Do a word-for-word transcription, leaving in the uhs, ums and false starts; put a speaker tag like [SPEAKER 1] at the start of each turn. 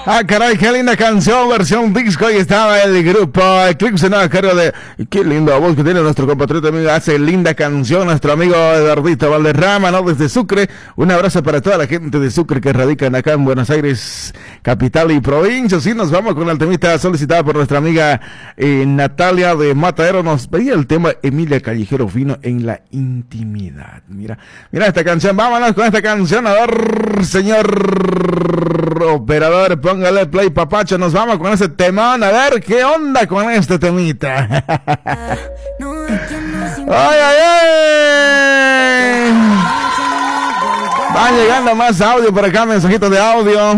[SPEAKER 1] Ah, caray, qué linda canción, versión disco. Y estaba el grupo Eclipse, ¿no? A cargo de... Qué linda voz que tiene nuestro compatriota amigo. Hace linda canción nuestro amigo Eduardito Valderrama, ¿no? Desde Sucre. Un abrazo para toda la gente de Sucre que radican acá en Buenos Aires, capital y provincia. Sí, nos vamos con el temita solicitado por nuestra amiga eh, Natalia de Matadero. Nos pedía el tema Emilia Callejero Fino en la intimidad. Mira, mira esta canción. Vámonos con esta canción. A ver, señor operador, póngale play, papacho. Nos vamos con ese temón. A ver qué onda con este temita. Ay, ay, ay. Van llegando más audio por acá, mensajitos de audio.